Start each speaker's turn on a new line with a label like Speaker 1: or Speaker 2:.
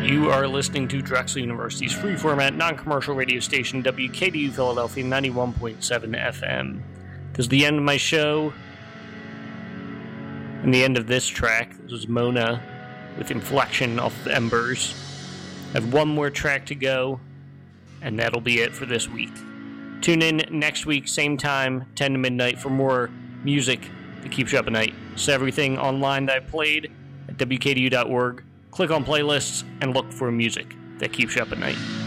Speaker 1: You are listening to Drexel University's free-format, non-commercial radio station, WKDU Philadelphia, 91.7 FM. This is the end of my show, and the end of this track. This was Mona with Inflection off the Embers. I have one more track to go, and that'll be it for this week. Tune in next week, same time, 10 to midnight, for more music that keeps you up at night. So everything online that I played at WKDU.org. Click on playlists and look for music that keeps you up at night.